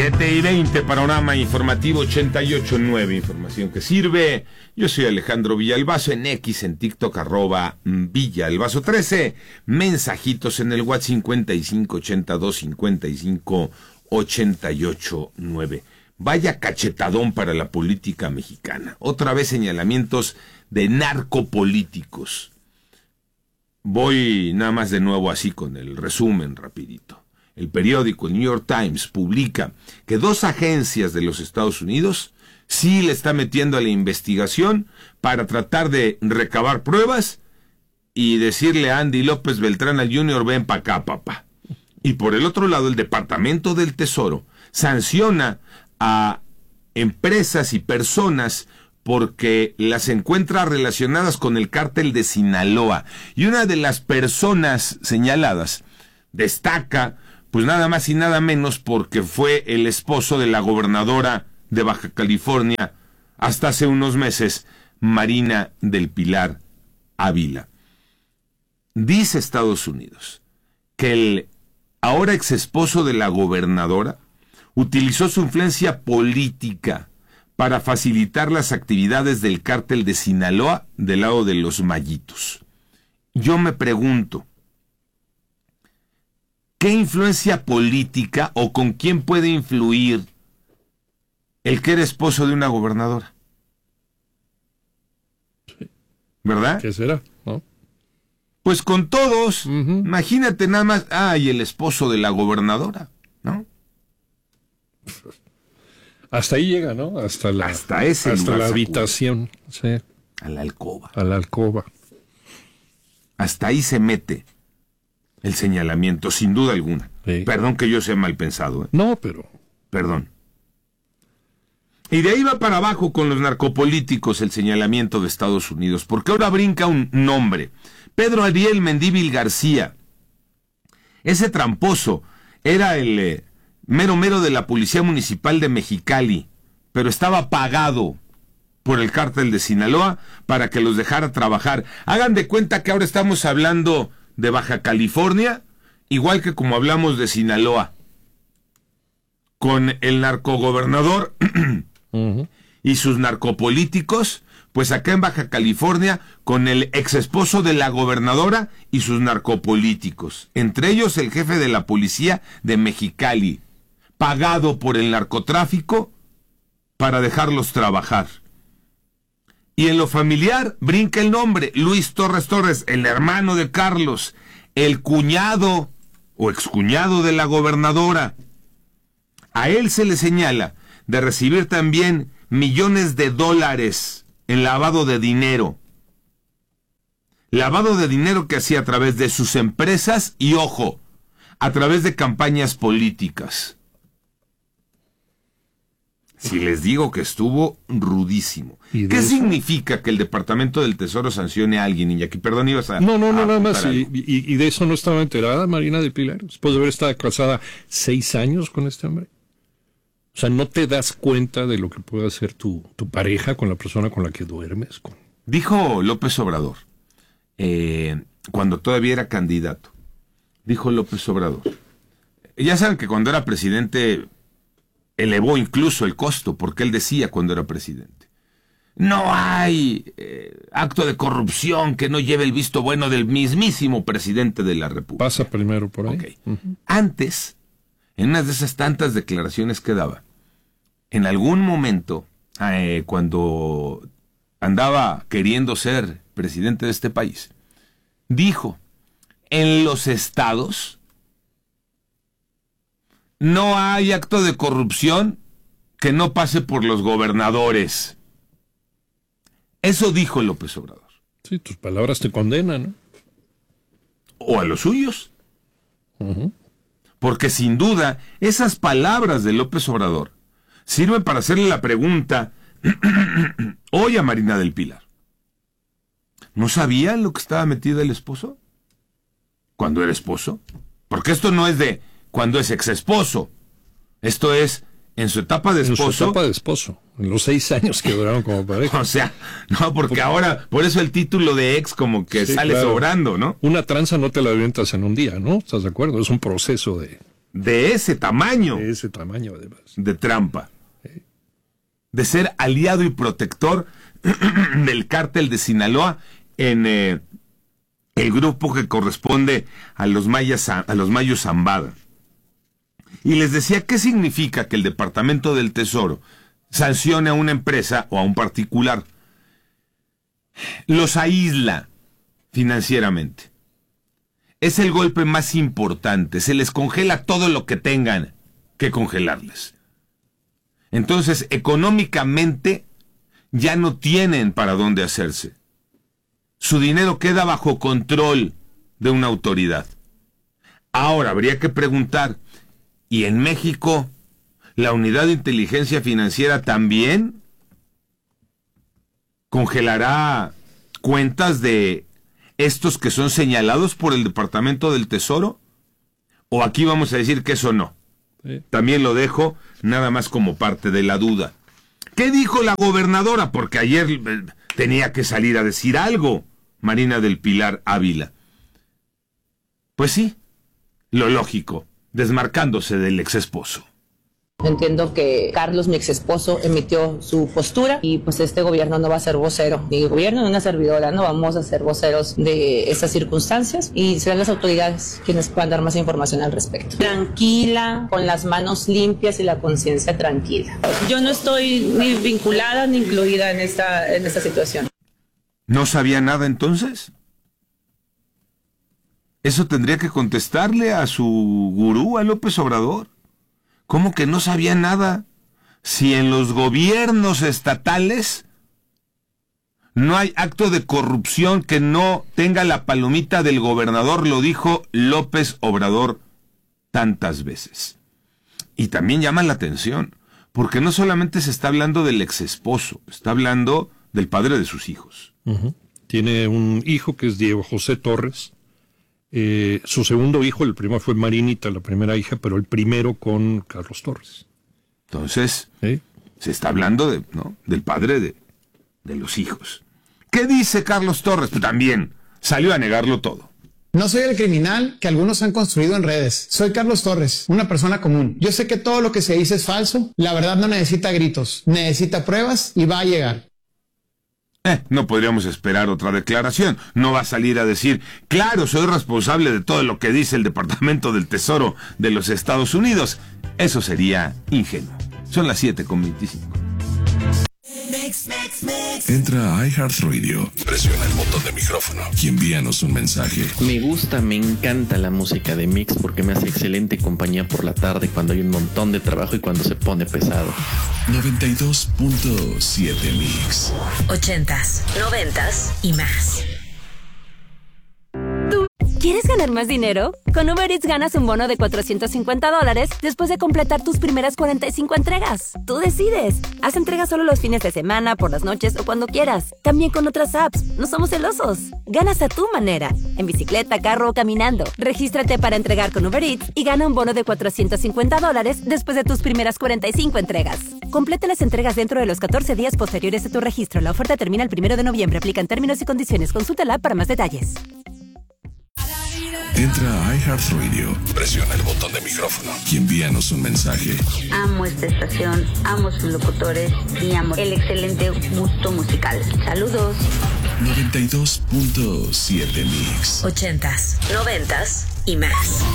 7:20, panorama informativo 88.9, información que sirve. Yo soy Alejandro Villalbazo, en X, en TikTok, @Villalbazo13. Mensajitos en el WhatsApp 5582558889. Vaya cachetadón para la política mexicana. Otra vez señalamientos de narcopolíticos. Voy nada más de nuevo así con el resumen rapidito. El periódico, el New York Times, publica que 2 agencias de los Estados Unidos sí le está metiendo a la investigación para tratar de recabar pruebas y decirle a Andy López Beltrán al Jr., ven para acá, papá. Y por el otro lado, el Departamento del Tesoro sanciona a empresas y personas porque las encuentra relacionadas con el cártel de Sinaloa. Y una de las personas señaladas destaca, pues nada más y nada menos, porque fue el esposo de la gobernadora de Baja California hasta hace unos meses, Marina del Pilar Ávila. Dice Estados Unidos que el ahora ex esposo de la gobernadora utilizó su influencia política para facilitar las actividades del cártel de Sinaloa del lado de los Mayitos. Yo me pregunto, ¿qué influencia política o con quién puede influir el que era esposo de una gobernadora? ¿Verdad? ¿Qué será? ¿No? Pues con todos. Imagínate nada más, y el esposo de la gobernadora, ¿no? Hasta ahí llega, ¿no? Hasta la habitación, sí. A la alcoba. A la alcoba. Hasta ahí se mete el señalamiento, sin duda alguna. Sí. Perdón que yo sea mal pensado. No, pero... Perdón. Y de ahí va para abajo con los narcopolíticos el señalamiento de Estados Unidos, porque ahora brinca un nombre. Pedro Ariel Mendívil García. Ese tramposo era el mero de la Policía Municipal de Mexicali, pero estaba pagado por el cártel de Sinaloa para que los dejara trabajar. Hagan de cuenta que ahora estamos hablando de Baja California, igual que como hablamos de Sinaloa, con el narcogobernador y sus narcopolíticos, pues acá en Baja California, con el exesposo de la gobernadora y sus narcopolíticos, entre ellos el jefe de la policía de Mexicali, pagado por el narcotráfico para dejarlos trabajar. Y en lo familiar brinca el nombre, Luis Torres, el hermano de Carlos, el cuñado o excuñado de la gobernadora. A él se le señala de recibir también millones de dólares en lavado de dinero. Lavado de dinero que hacía a través de sus empresas y, ojo, a través de campañas políticas. Si les digo que estuvo rudísimo. ¿Qué significa que el Departamento del Tesoro sancione a alguien, Iñaki? Perdón, ibas a... No, nada más. Y de eso no estaba enterada Marina del Pilar. Después de haber estado casada 6 años con este hombre. O sea, ¿no te das cuenta de lo que puede hacer tu pareja con la persona con la que duermes? Dijo López Obrador, cuando todavía era candidato. Dijo López Obrador. Ya saben que cuando era presidente elevó incluso el costo, porque él decía cuando era presidente: no hay acto de corrupción que no lleve el visto bueno del mismísimo presidente de la República. Pasa primero por ahí. Okay. Antes, en una de esas tantas declaraciones que daba, en algún momento, cuando andaba queriendo ser presidente de este país, dijo: en los estados no hay acto de corrupción que no pase por los gobernadores. Eso dijo López Obrador. Sí, tus palabras te condenan, ¿no? O a los suyos. Porque sin duda, esas palabras de López Obrador sirven para hacerle la pregunta hoy a Marina del Pilar. ¿No sabía en lo que estaba metida el esposo? ¿Cuando era esposo? Porque esto no es de cuando es ex esposo. Esto es en su etapa de esposo. En su etapa de esposo. En los 6 años que duraron como pareja. O sea, no, porque ahora, por eso el título de ex como que sí, sale claro, sobrando, ¿no? Una tranza no te la avientas en un día, ¿no? ¿Estás de acuerdo? Es un proceso de de ese tamaño. De ese tamaño, además. De trampa. De ser aliado y protector del cártel de Sinaloa en el grupo que corresponde a los mayos Zambada. Y les decía, ¿qué significa que el Departamento del Tesoro sancione a una empresa o a un particular? Los aísla financieramente. Es el golpe más importante. Se les congela todo lo que tengan que congelarles. Entonces, económicamente, ya no tienen para dónde hacerse. Su dinero queda bajo control de una autoridad. Ahora, habría que preguntar, ¿y en México la Unidad de Inteligencia Financiera también congelará cuentas de estos que son señalados por el Departamento del Tesoro? ¿O aquí vamos a decir que eso no? Sí. También lo dejo nada más como parte de la duda. ¿Qué dijo la gobernadora? Porque ayer tenía que salir a decir algo, Marina del Pilar Ávila. Pues sí, lo lógico, desmarcándose del exesposo. Entiendo que Carlos, mi exesposo, emitió su postura y pues este gobierno no va a ser vocero, ni el gobierno ni una servidora, no vamos a ser voceros de estas circunstancias y serán las autoridades quienes puedan dar más información al respecto. Tranquila, con las manos limpias y la conciencia tranquila. Yo no estoy ni vinculada ni incluida en esta situación. ¿No sabía nada entonces? Eso tendría que contestarle a su gurú, a López Obrador. ¿Cómo que no sabía nada? Si en los gobiernos estatales no hay acto de corrupción que no tenga la palomita del gobernador, lo dijo López Obrador tantas veces. Y también llama la atención, porque no solamente se está hablando del exesposo, está hablando del padre de sus hijos. Uh-huh. Tiene un hijo que es Diego José Torres. Su segundo hijo, el primero fue Marinita, la primera hija, pero el primero con Carlos Torres. Entonces, ¿sí? Se está hablando del padre de los hijos. ¿Qué dice Carlos Torres? Pues también salió a negarlo todo. No soy el criminal que algunos han construido en redes. Soy Carlos Torres, una persona común. Yo sé que todo lo que se dice es falso. La verdad no necesita gritos, necesita pruebas y va a llegar. No podríamos esperar otra declaración. No va a salir a decir, claro, soy responsable de todo lo que dice el Departamento del Tesoro de los Estados Unidos. Eso sería ingenuo. Son las 7:25. Entra a iHeartRadio, presiona el botón de micrófono y envíanos un mensaje. Me encanta la música de Mix porque me hace excelente compañía por la tarde cuando hay un montón de trabajo y cuando se pone pesado. 92.7 Mix. 80s, 90s y más. ¿Quieres ganar más dinero? Con Uber Eats ganas un bono de $450 después de completar tus primeras 45 entregas. Tú decides. Haz entregas solo los fines de semana, por las noches o cuando quieras. También con otras apps. No somos celosos. Ganas a tu manera. En bicicleta, carro o caminando. Regístrate para entregar con Uber Eats y gana un bono de $450 después de tus primeras 45 entregas. Completa las entregas dentro de los 14 días posteriores a tu registro. La oferta termina el 1 de noviembre. Aplican términos y condiciones. Consulta la app para más detalles. Entra a iHeartRadio, presiona el botón de micrófono y envíanos un mensaje. Amo esta estación, amo sus locutores y amo el excelente gusto musical. Saludos. 92.7 Mix. 80s, 90s y más.